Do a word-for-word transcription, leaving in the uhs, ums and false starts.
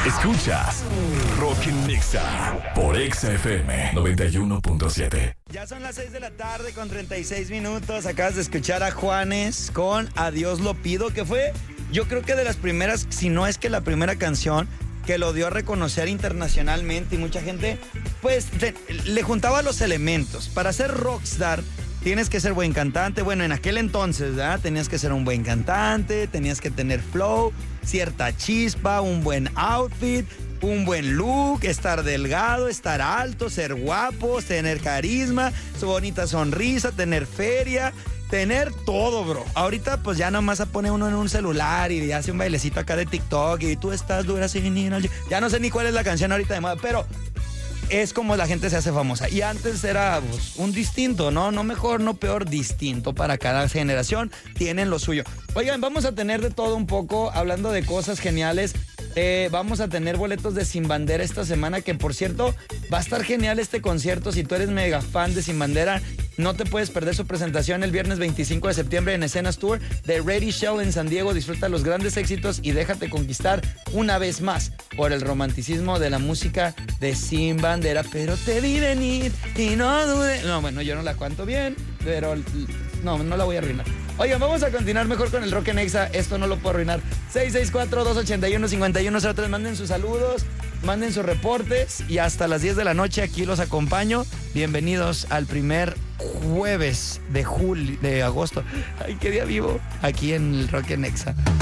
Escuchas Rock en Nexa por Exa F M noventa y uno punto siete. Ya son las seis de la tarde con treinta y seis minutos. Acabas de escuchar a Juanes con Adiós lo pido, que fue, yo creo que de las primeras, si no es que la primera canción que lo dio a reconocer internacionalmente, y mucha gente, pues, te, le juntaba los elementos. Para ser rockstar tienes que ser buen cantante. Bueno, en aquel entonces, ¿verdad? Tenías que ser un buen cantante, tenías que tener flow, cierta chispa, un buen outfit, un buen look, estar delgado, estar alto, ser guapo, tener carisma, su bonita sonrisa, tener feria, tener todo, bro. Ahorita pues ya nomás se pone uno en un celular y hace un bailecito acá de TikTok y tú estás dura sin ir al... Ya no sé ni cuál es la canción ahorita de moda, pero es como la gente se hace famosa. Y antes era pues, un distinto, ¿no? No mejor, no peor, distinto. Para cada generación tienen lo suyo. Oigan, vamos a tener de todo un poco, hablando de cosas geniales. Eh, vamos a tener boletos de Sin Bandera esta semana, que por cierto, va a estar genial este concierto. Si tú eres mega fan de Sin Bandera, no te puedes perder su presentación el viernes veinticinco de septiembre en Escenas Tour de Ready Shell en San Diego. Disfruta los grandes éxitos y déjate conquistar una vez más por el romanticismo de la música de Sin Bandera. Pero te vi venir y no dudé. No, bueno, yo no la cuento bien, pero no, no la voy a arruinar. Oigan, vamos a continuar mejor con el Rock en Exa. Esto no lo puedo arruinar. seis seis cuatro, dos ocho uno, cinco uno cero tres. Manden sus saludos, manden sus reportes y hasta las diez de la noche aquí los acompaño. Bienvenidos al primer jueves de julio, de agosto. Ay, qué día vivo aquí en el Rock en Exa.